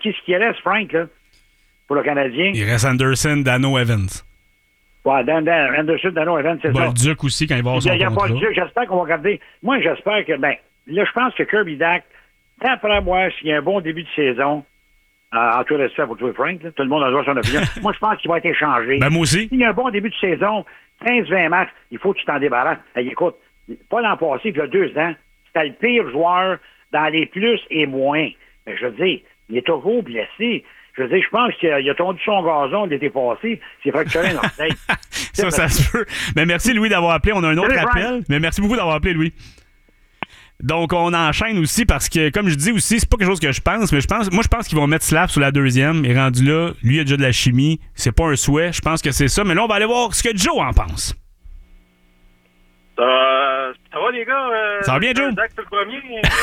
qui reste, Frank, là, pour le Canadien? Il reste Anderson, Dano, Evans. Ouais, Anderson, Dano, Evans, c'est ça. Bolduc aussi, quand il va avoir son Il y a contrat. Bolduc, j'espère qu'on va garder. Moi, j'espère que, là, je pense que Kirby Dach, après voir s'il y a un bon début de saison, en tout respect pour toi, Frank, là, tout le monde a le droit à son opinion. Moi, je pense qu'il va être échangé. Ben, moi aussi. S'il y a un bon début de saison, 15-20 matchs, il faut que tu t'en débarrasses. Hey, écoute, pas l'an passé, il y a 2 ans, c'était le pire joueur dans les plus et moins. Mais je veux dire, il est toujours blessé. Je veux dire, je pense qu'il a tondu son gazon l'été passé. C'est fracturé dans le tête. Ça se peut. Mais merci, Louis, d'avoir appelé. On a un autre Salut, appel. Frank. Mais merci beaucoup d'avoir appelé, Louis. Donc, on enchaîne aussi parce que, comme je dis aussi, c'est pas quelque chose que je pense, mais je pense qu'ils vont mettre Slav sur la deuxième. Et rendu là, lui, il a déjà de la chimie. C'est pas un souhait. Je pense que c'est ça. Mais là, on va aller voir ce que Joe en pense. Ça va, les gars? Ça va bien, Joe? Zach, c'est le premier.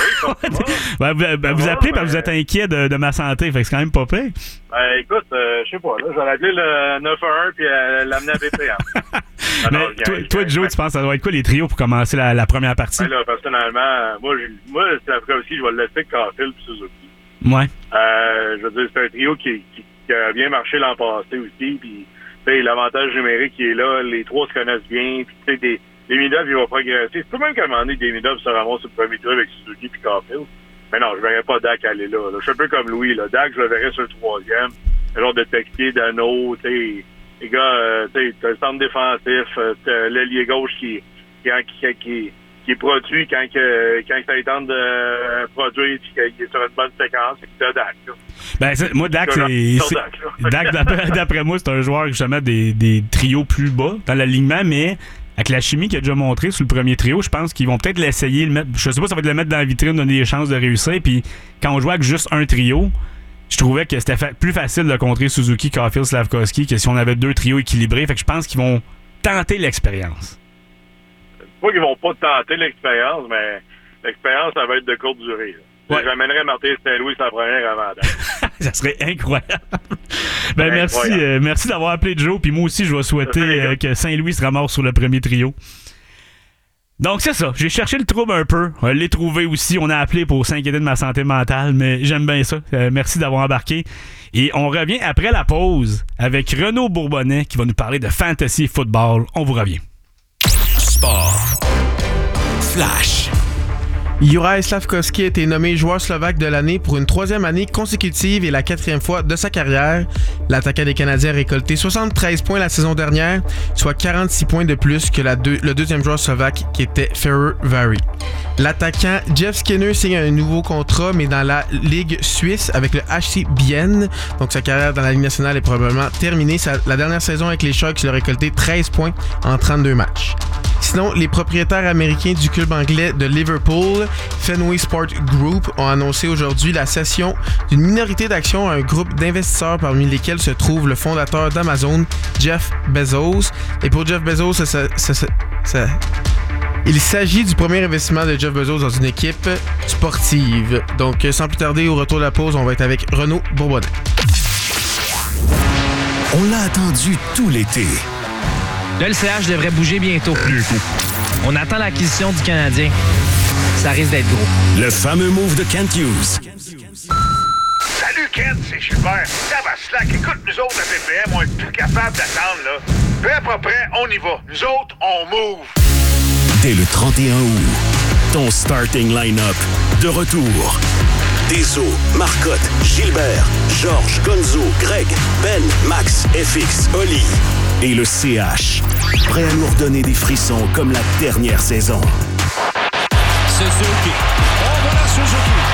Oui, vous appelez parce que vous êtes inquiet de ma santé. Fait que c'est quand même pas pire. Écoute, je sais pas, là, je vais appeler le 911 puis l'amener à BPM. Mais toi, Joe, tu penses que ça doit être quoi les trios pour commencer la première partie? Là, personnellement, moi c'est après aussi, je vais le laisser Caulfield et Suzuki. Ouais. Je veux dire, c'est un trio qui a bien marché l'an passé aussi. Puis, l'avantage numérique qui est là, les trois se connaissent bien. Puis, tu sais, Demidov, il va progresser. C'est tout même qu'à un moment donné, Demidov se ramasse sur le premier tour avec Suzuki puis Caulfield. Mais non, je ne verrais pas Dak aller là. Je suis un peu comme Louis. Là. Dak, je le verrais sur le troisième. Le genre de Texier, Dano, tu sais. Les gars, tu sais, t'as le centre défensif, t'as l'ailier gauche qui est produit quand ça lui tente de produire puis qu'il est sur une bonne séquence. Et t'as Dak, là. Ben, moi, Dak, Dak, d'après moi, c'est un joueur justement des trios plus bas dans l'alignement, mais avec la chimie qu'il a déjà montré sur le premier trio, je pense qu'ils vont peut-être l'essayer, le mettre. Je sais pas si ça va être le mettre dans la vitrine, donner des chances de réussir. Puis quand on jouait avec juste un trio, je trouvais que c'était plus facile de contrer Suzuki, Caulfield, Slavkovski que si on avait 2 trios équilibrés. Fait que je pense qu'ils vont tenter l'expérience. Pas qu'ils vont pas tenter l'expérience, mais l'expérience, ça va être de courte durée. Ouais. J'amènerais Martin Saint-Louis sa première avant. Ça serait incroyable. Ben merci d'avoir appelé Joe. Puis moi aussi, je vais souhaiter que Saint-Louis se ramasse sur le premier trio. Donc c'est ça. J'ai cherché le trouble un peu. On l'a trouvé aussi. On a appelé pour s'inquiéter de ma santé mentale, mais j'aime bien ça. Merci d'avoir embarqué. Et on revient après la pause avec Renaud Bourbonnais qui va nous parler de fantasy football. On vous revient. Sport. Flash. Juraj Slavkovski a été nommé joueur slovaque de l'année pour une 3e année consécutive et la 4e fois de sa carrière. L'attaquant des Canadiens a récolté 73 points la saison dernière, soit 46 points de plus que le deuxième joueur slovaque qui était Ferrer Vary. L'attaquant Jeff Skinner signe un nouveau contrat, mais dans la Ligue suisse avec le HC Bienne. Donc sa carrière dans la Ligue nationale est probablement terminée. La dernière saison avec les Sharks, il a récolté 13 points en 32 matchs. Sinon, les propriétaires américains du club anglais de Liverpool, Fenway Sport Group, ont annoncé aujourd'hui la cession d'une minorité d'actions à un groupe d'investisseurs parmi lesquels se trouve le fondateur d'Amazon, Jeff Bezos. Et pour Jeff Bezos, il s'agit du premier investissement de Jeff Bezos dans une équipe sportive. Donc, sans plus tarder, au retour de la pause, on va être avec Renaud Bourbonnais. On l'a attendu tout l'été. Là, le CH devrait bouger bientôt. On attend l'acquisition du Canadien. Ça risque d'être gros. Le fameux move de Kent Hughes. Salut Kent, c'est Gilbert. Slack, écoute, nous autres à BPM, on est plus capable d'attendre, là. Peu à peu près, on y va. Nous autres, on move. Dès le 31 août, ton starting line-up de retour. Deso, Marcotte, Gilbert, Georges, Gonzo, Greg, Ben, Max, FX, Oli et le CH. Prêt à nous redonner des frissons comme la dernière saison. Suzuki. Oh, voilà Suzuki.